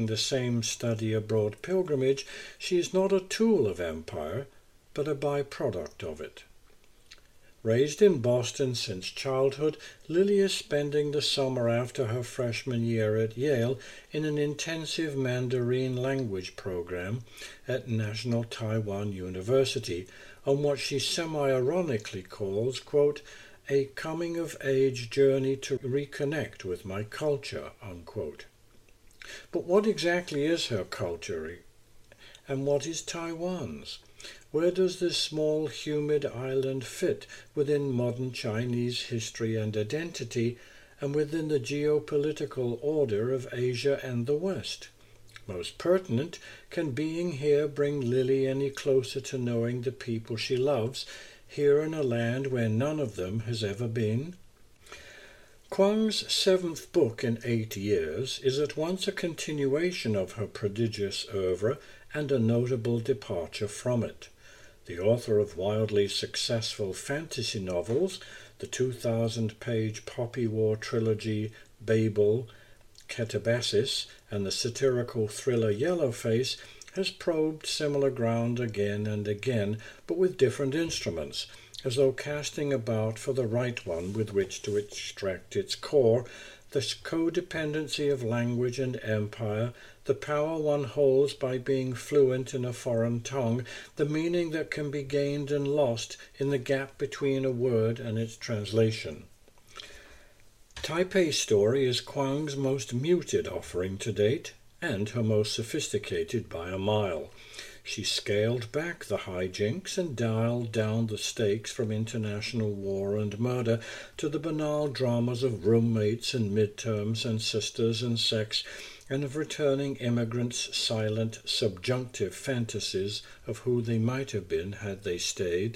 the same study abroad pilgrimage, she is not a tool of empire, but a byproduct of it. Raised in Boston since childhood, Lily is spending the summer after her freshman year at Yale in an intensive Mandarin language program at National Taiwan University on what she semi-ironically calls, quote, a coming-of-age journey to reconnect with my culture, unquote. But what exactly is her culture, and what is Taiwan's? Where does this small, humid island fit within modern Chinese history and identity, and within the geopolitical order of Asia and the West? Most pertinent, can being here bring Lily any closer to knowing the people she loves, here in a land where none of them has ever been? Kwang's 7th book in 8 years is at once a continuation of her prodigious oeuvre and a notable departure from it. The author of wildly successful fantasy novels, the 2,000-page Poppy War trilogy Babel, Katabasis, and the satirical thriller Yellowface, has probed similar ground again and again, but with different instruments, as though casting about for the right one with which to extract its core, the codependency of language and empire, the power one holds by being fluent in a foreign tongue, the meaning that can be gained and lost in the gap between a word and its translation. Taipei Story is Kwang's most muted offering to date, and her most sophisticated by a mile. She scaled back the hijinks and dialed down the stakes from international war and murder to the banal dramas of roommates and midterms and sisters and sex, and of returning immigrants' silent, subjunctive fantasies of who they might have been had they stayed.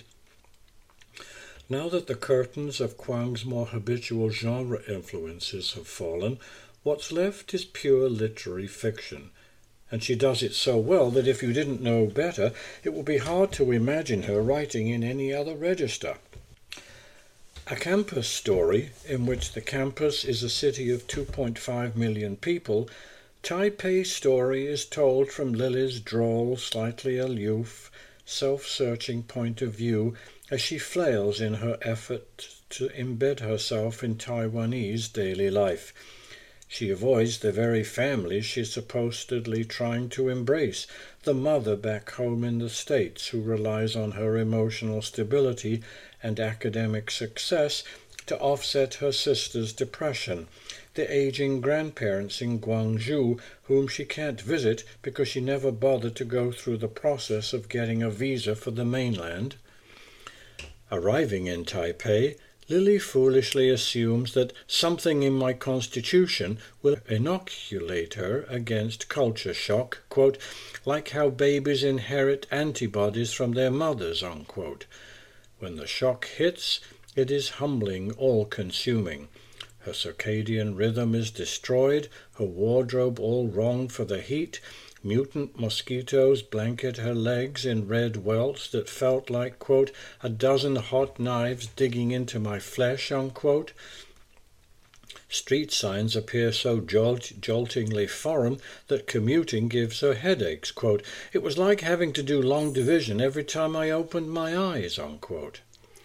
Now that the curtains of Kwang's more habitual genre influences have fallen, what's left is pure literary fiction. And she does it so well that if you didn't know better, it would be hard to imagine her writing in any other register. A campus story, in which the campus is a city of 2.5 million people, Taipei Story is told from Lily's droll, slightly aloof, self-searching point of view as she flails in her effort to embed herself in Taiwanese daily life. She avoids the very family she's supposedly trying to embrace, the mother back home in the States who relies on her emotional stability and academic success to offset her sister's depression, the aging grandparents in Guangzhou whom she can't visit because she never bothered to go through the process of getting a visa for the mainland. Arriving in Taipei, Lily foolishly assumes that something in my constitution will inoculate her against culture shock, quote, like how babies inherit antibodies from their mothers, unquote. When the shock hits, it is humbling, all-consuming. Her circadian rhythm is destroyed, her wardrobe all wrong for the heat, mutant mosquitoes blanket her legs in red welts that felt like, quote, a dozen hot knives digging into my flesh, unquote. Street signs appear so joltingly foreign that commuting gives her headaches, quote. It was like having to do long division every time I opened my eyes, unquote.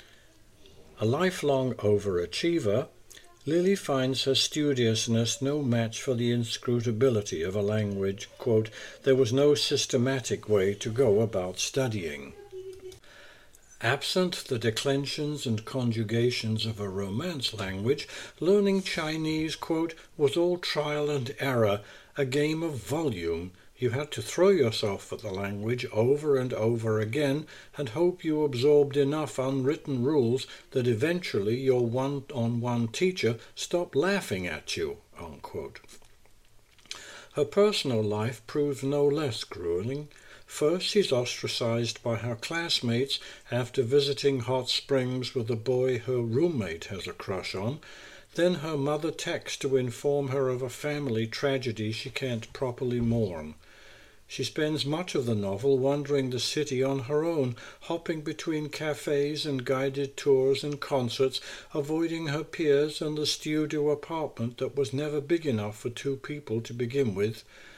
A lifelong overachiever, Lily finds her studiousness no match for the inscrutability of a language, quote, there was no systematic way to go about studying. Absent the declensions and conjugations of a Romance language, learning Chinese, quote, was all trial and error, a game of volume. You had to throw yourself at the language over and over again and hope you absorbed enough unwritten rules that eventually your one-on-one teacher stopped laughing at you, unquote. Her personal life proves no less grueling. First, she's ostracized by her classmates after visiting hot springs with a boy her roommate has a crush on. Then her mother texts to inform her of a family tragedy she can't properly mourn. She spends much of the novel wandering the city on her own, hopping between cafes and guided tours and concerts, avoiding her peers and the studio apartment that was never big enough for two people to begin with.